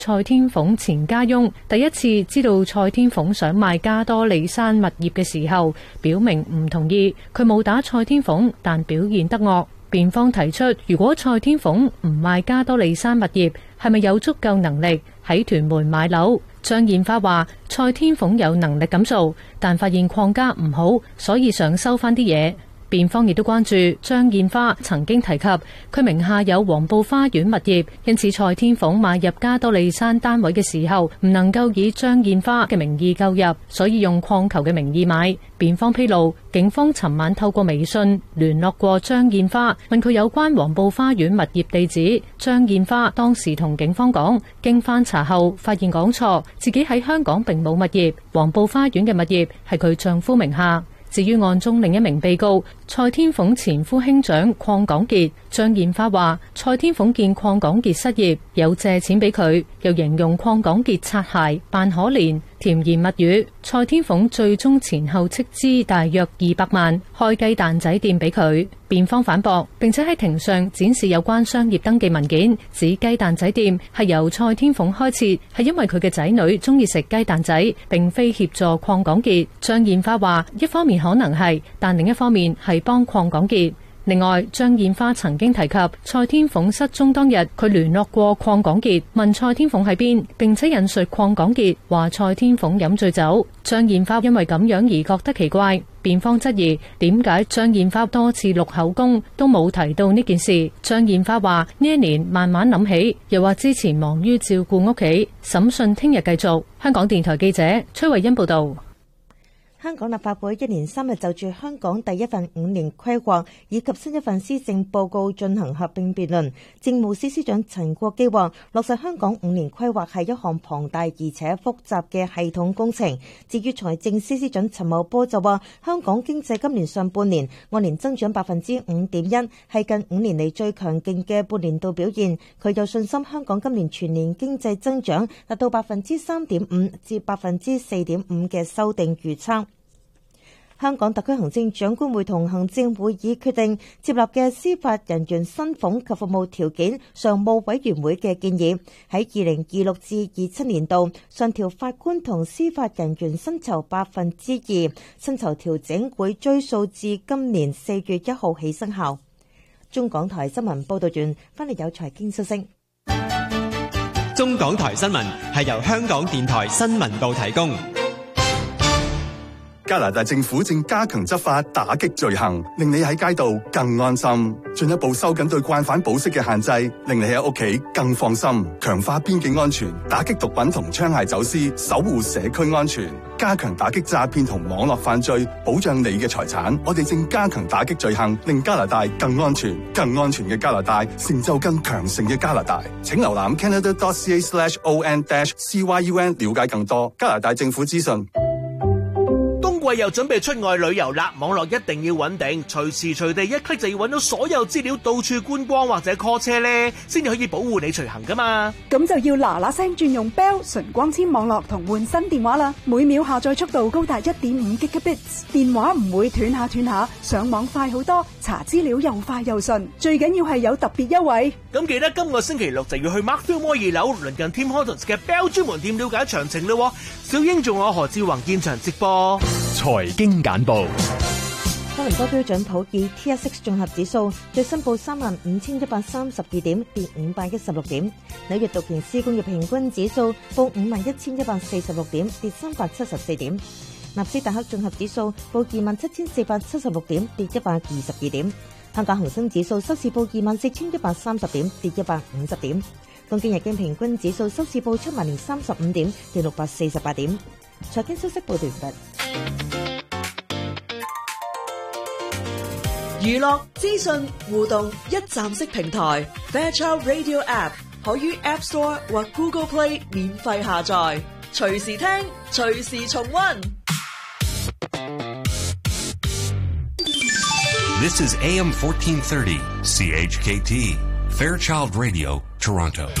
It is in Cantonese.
蔡天鳳前家翁第一次知道蔡天鳳想賣加多利山物業嘅時候，表明唔同意。佢冇打蔡天鳳，但表現得惡。辯方提出，如果蔡天鳳唔賣加多利山物業，係咪有足夠能力喺屯門買樓？張燕花話蔡天鳳有能力咁做，但發現鄺家唔好，所以想收返啲嘢。辯方亦都關注張燕花曾經提及佢名下有黃埔花園物業，因此蔡天鳳買入加多利山單位嘅時候唔能夠以張燕花嘅名義購入，所以用礦球嘅名義買。辯方披露，警方尋晚透過微信聯絡過張燕花，問佢有關黃埔花園物業地址。張燕花當時同警方講，經翻查後發現講錯，自己喺香港並冇物業，黃埔花園嘅物業係佢丈夫名下。至於案中另一名被告蔡天鳳前夫兄長鄺港傑，張燕花話蔡天鳳見鄺港傑失業，有借錢俾佢，又形容鄺港傑擦鞋扮可憐，甜言蜜語。蔡天鳳最終前後斥資大約200萬開雞蛋仔店俾佢。辯方反駁，並且喺庭上展示有關商業登記文件，指雞蛋仔店係由蔡天鳳開設，係因為佢嘅仔女中意食雞蛋仔，並非協助鄺港傑。張燕花話一方面可能係，但另一方面係幫鄺港傑。另外，張燕花曾經提及蔡天鳳失蹤當日，佢聯絡過鄺港傑，問蔡天鳳喺邊，並且引述鄺港傑話蔡天鳳飲醉酒。張燕花因為咁樣而覺得奇怪，辯方質疑點解張燕花多次錄口供都冇提到呢件事。張燕花話呢一年慢慢諗起，又話之前忙於照顧屋企。審訊聽日繼續。香港電台記者崔慧欣報道。 香港立法會1連3日就住香港第一份5年規劃以及新一份施政報告進行合併辯論。政務司司長陳國基話，落實香港5年規劃係一項龐大而且複雜嘅系統工程。至於財政司司長陳茂波就話，香港經濟今年上半年按年增長 5.1%， 係近5年嚟最強勁嘅半年度表現。佢有信心香港今年全年經濟增長達到 3.5% 至 4.5% 嘅修訂預測。香港特區行政長官會同行政會議決定接納嘅司法人員薪俸及服務條件常務委員會嘅建議，喺2026至27年度上調法官同司法人員薪酬 2%， 薪酬調整會追溯至今年4月1號起生效。中港台新聞報道完，翻嚟有財經消息。 中港台新聞係由香港電台新聞部提供。 加拿大政府正加強執法，打擊罪行，令你喺街道更安心。進一步收緊對慣犯保釋嘅限制，令你喺屋企更放心。強化邊境安全，打擊毒品同槍械走私，守護社區安全。加強打擊詐騙同網絡犯罪，保障你嘅財產。我哋正加強打擊罪行，令加拿大更安全。更安全嘅加拿大，成就更強盛嘅加拿大。請瀏覽 canada.ca/on-cyun 了解更多加拿大政府資訊。 季又準備出外旅遊啦，網絡一定要穩定，隨時隨地一 click 就要揾到所有資料，到處觀光或者 call 車呢，先至可以保護你隨行噶嘛。 咁就要嗱嗱聲轉用 Bell 純光纖網絡同換新電話啦，每秒下載速度高達 1.5 Gigabits， 電話唔會斷下，上網快好多，查資料又快又順，最緊要係有特別優惠。 咁記得今個星期六就要去 Markfield Mall 2樓鄰近 Tim Hortons 嘅 Bell 專門店了解詳情咯。小英仲有何志宏現場直播。 財經簡報。 多倫多標準普爾 TSX 綜合指數最新報35,132點，跌516點。紐約道瓊斯工業平均指數報51,146點，跌374點。納斯達克綜合指數報27,476點，跌122點。香港恒生指數收市報24,130點，跌150點。東京日經平均指數收市報70,035點，跌648點。財經消息報道完畢。 娛樂資訊互動一站式平台 Fairchild Radio App 可於 App Store 或 Google Play 免費下載，隨時聽，隨時重溫。 This is AM 1430 CHKT Fairchild Radio Toronto.